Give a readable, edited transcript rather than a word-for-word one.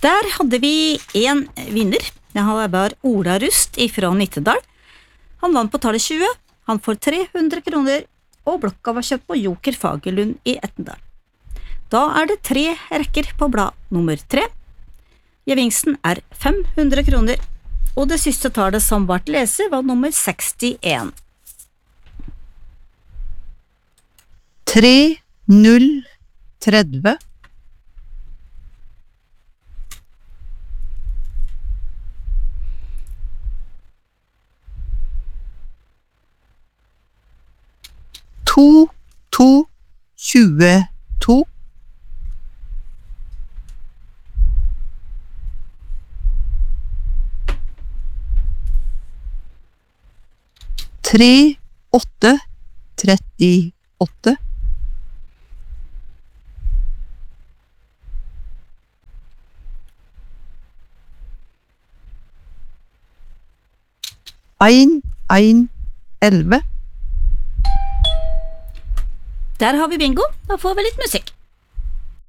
Der hadde vi en vinner. Det var Ola Rust fra Nittedal. Han vant på tallet 20. Han får 300 kroner, og blokka var kjøpt på Joker Fagerlund i Etnedal. Da det 3 rekker på blad nummer 3. Gevinsten 500 kroner, og det siste tallet som ble lese var nummer 61. 3, 0, 30. 2, 2, 22. 3, 8, 38. 1, 1, 11. Der har vi bingo. Da får vi litt musikk.